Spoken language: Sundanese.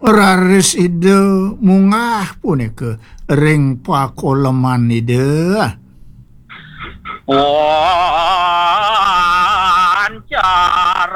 raris ide mungah punike ring pakoleman ide. Wah,